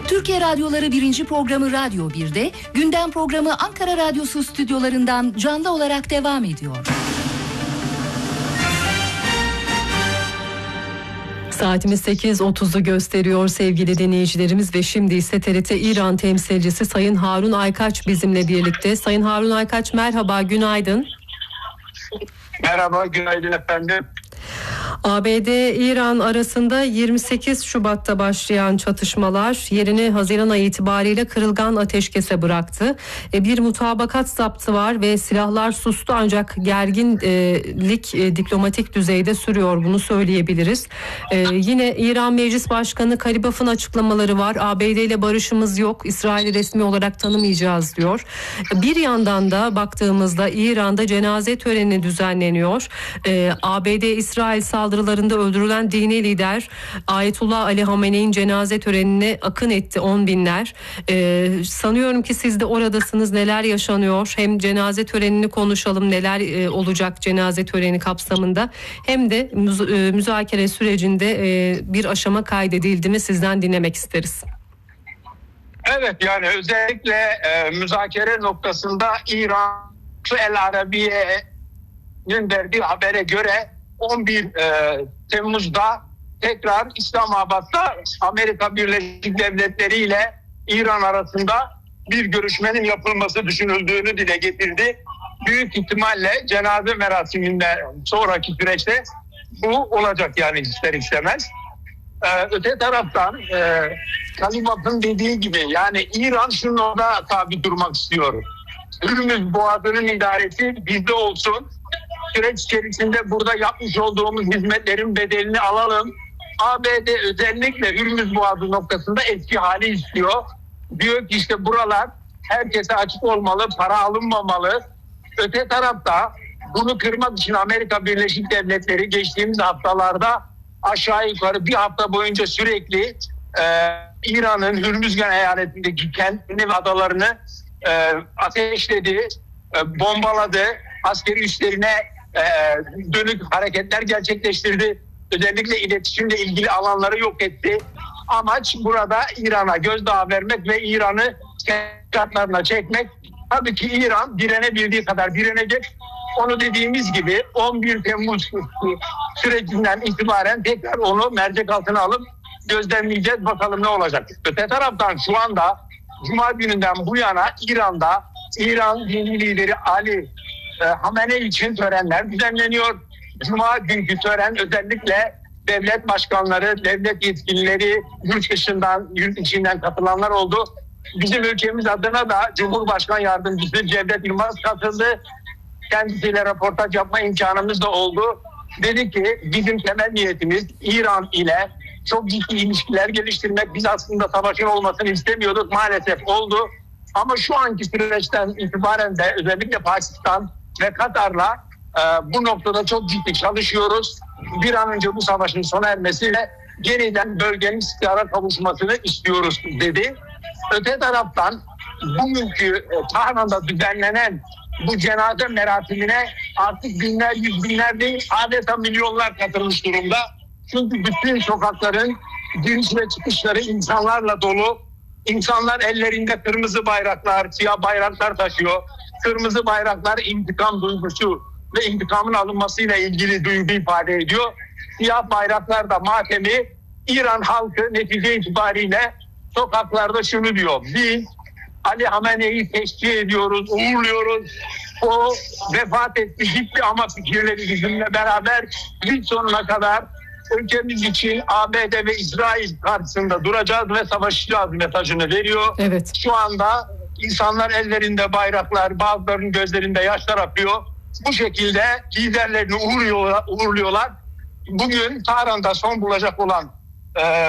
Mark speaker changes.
Speaker 1: Türkiye Radyoları 1. programı Radyo 1'de, gündem programı Ankara Radyosu stüdyolarından canlı olarak devam ediyor.
Speaker 2: Saatimiz 8.30'u gösteriyor sevgili dinleyicilerimiz ve şimdi ise TRT İran temsilcisi Sayın Harun Aykaç bizimle birlikte. Sayın Harun Aykaç, merhaba, günaydın.
Speaker 3: Merhaba, günaydın efendim.
Speaker 2: ABD-İran arasında 28 Şubat'ta başlayan çatışmalar yerini Haziran ayı itibariyle kırılgan ateşkese bıraktı. Bir mutabakat zaptı var ve silahlar sustu, ancak gerginlik diplomatik düzeyde sürüyor, bunu söyleyebiliriz. Yine İran Meclis Başkanı Karibaf'ın açıklamaları var. ABD ile barışımız yok, İsrail'i resmi olarak tanımayacağız diyor. Bir yandan da baktığımızda İran'da cenaze töreni düzenleniyor. ABD-İsrail saldırılarında öldürülen dini lider Ayetullah Ali Hamene'nin cenaze törenine akın etti 10 binler. Sanıyorum ki siz de oradasınız. Neler yaşanıyor? Hem cenaze törenini konuşalım, neler olacak cenaze töreni kapsamında, hem de müzakere sürecinde bir aşama kaydedildi mi sizden dinlemek isteriz.
Speaker 3: Evet, yani özellikle müzakere noktasında İran El Arabiye'nin verdiği habere göre 11 Temmuz'da tekrar İslamabad'da Amerika Birleşik Devletleri ile İran arasında bir görüşmenin yapılması düşünüldüğünü dile getirdi. Büyük ihtimalle cenaze merasiminden sonraki süreçte bu olacak, yani ister istemez. Öte taraftan Karibaf'ın dediği gibi, yani İran şuna da tabi durmak istiyor. Hürmüz Boğazı'nın idaresi bizde olsun. Süreç içerisinde burada yapmış olduğumuz hizmetlerin bedelini alalım. ABD özellikle Hürmüz Boğazı noktasında eski hali istiyor. Diyor ki işte buralar herkese açık olmalı, para alınmamalı. Öte tarafta bunu kırmak için Amerika Birleşik Devletleri geçtiğimiz haftalarda aşağı yukarı bir hafta boyunca sürekli İran'ın Hürmüzgan eyaletindeki kentini ve adalarını ateşledi, bombaladı, askeri üslerine dönük hareketler gerçekleştirdi. Özellikle iletişimle ilgili alanları yok etti. Amaç burada İran'a gözdağı vermek ve İran'ı şartlarına çekmek. Tabii ki İran direnebildiği kadar direnecek. Onu dediğimiz gibi 11 Temmuz sürecinden itibaren tekrar onu mercek altına alıp gözlemleyeceğiz. Bakalım ne olacak. Öte taraftan şu anda Cuma gününden bu yana İran'da İran dini lideri Ali Hamenei için törenler düzenleniyor. Cuma günkü tören özellikle devlet başkanları, devlet yetkilileri, yurt dışından, yurt içinden katılanlar oldu. Bizim ülkemiz adına da Cumhurbaşkanı Yardımcısı Cevdet Yılmaz katıldı. Kendisiyle röportaj yapma imkanımız da oldu. Dedi ki bizim temel niyetimiz İran ile çok ciddi ilişkiler geliştirmek. Biz aslında savaşın olmasını istemiyorduk. Maalesef oldu. Ama şu anki süreçten itibaren de özellikle Pakistan ve Katar'la bu noktada çok ciddi çalışıyoruz. Bir an önce bu savaşın sona ermesiyle yeniden bölgenin istikrara kavuşmasını istiyoruz dedi. Öte taraftan bugünkü Tahran'da düzenlenen bu cenaze merasimine artık binler, yüz binler değil, adeta milyonlar katılmış durumda. Çünkü bütün sokakların giriş ve çıkışları insanlarla dolu. İnsanlar ellerinde kırmızı bayraklar, siyah bayraklar taşıyor. Kırmızı bayraklar intikam duygusu ve intikamın alınmasıyla ilgili duygu ifade ediyor. Siyah bayraklar da matemi. İran halkı netice itibariyle sokaklarda şunu diyor: biz Ali Hamenei'yi teşkil ediyoruz, uğurluyoruz. O vefat etti, gitti ama fikirleri bizimle beraber biz sonuna kadar ülkemiz için ABD ve İsrail karşısında duracağız ve savaşacağız mesajını veriyor.
Speaker 2: Evet.
Speaker 3: Şu anda insanlar ellerinde bayraklar, bazılarının gözlerinde yaşlar akıyor. Bu şekilde liderlerini uğurluyorlar. Bugün Tahran'da son bulacak olan